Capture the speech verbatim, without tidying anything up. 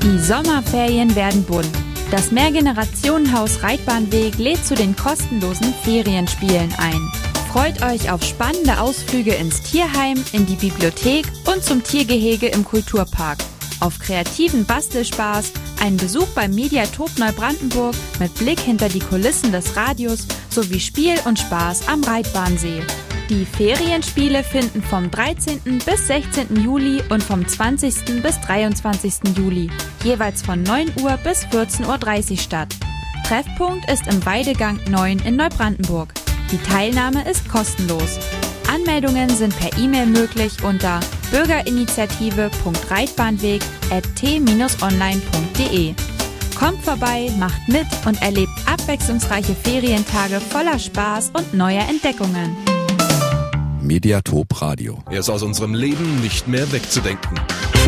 Die Sommerferien werden bunt. Das Mehrgenerationenhaus Reitbahnweg lädt zu den kostenlosen Ferienspielen ein. Freut euch auf spannende Ausflüge ins Tierheim, in die Bibliothek und zum Tiergehege im Kulturpark. Auf kreativen Bastelspaß, einen Besuch beim Mediatop Neubrandenburg mit Blick hinter die Kulissen des Radios sowie Spiel und Spaß am Reitbahnsee. Die Ferienspiele finden vom dreizehnten bis sechzehnten Juli und vom zwanzigsten bis dreiundzwanzigsten Juli, jeweils von neun Uhr bis vierzehn Uhr dreißig statt. Treffpunkt ist im Weidegang neun in Neubrandenburg. Die Teilnahme ist kostenlos. Anmeldungen sind per E-Mail möglich unter bürgerinitiative punkt reitbahnweg at t bindestrich online punkt de. Kommt vorbei, macht mit und erlebt abwechslungsreiche Ferientage voller Spaß und neuer Entdeckungen. Mediatop Radio. Er ist aus unserem Leben nicht mehr wegzudenken.